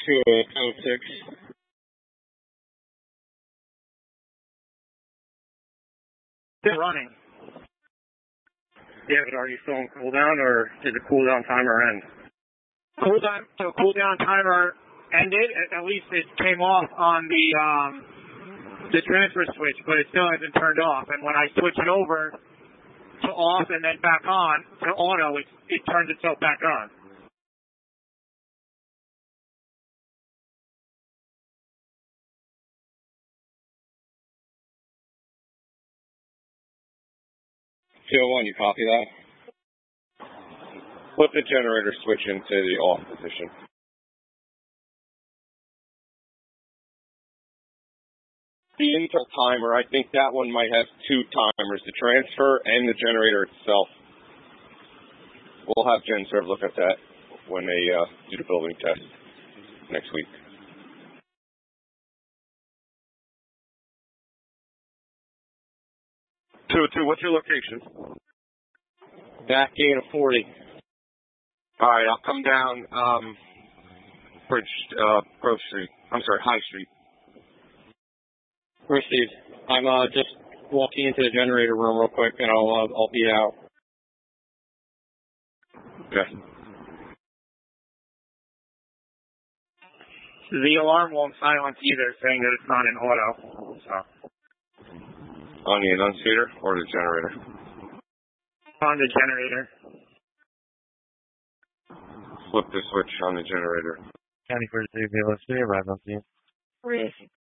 206. Still running. Yeah, but are you still on cooldown, or did the cooldown timer end? Cooldown timer ended. At least it came off on the transfer switch, but it still hasn't turned off. And when I switch it over to off and then back on to auto, it turns itself back on. CO1, you copy that? Flip the generator switch into the off position. The Intel timer, I think that one might have two timers, the transfer and the generator itself. We'll have GenServe look at that when they do the building test next week. 202, what's your location? Back gate of 40. All right, I'll come down Grove Street. I'm sorry, High Street. Received. I'm just walking into the generator room real quick, and I'll be out. Okay. The alarm won't silence either, saying that it's not in auto. So. On the annunciator or the generator? On the generator. Flip the switch on the generator. County 43, VLSC, arrive on scene.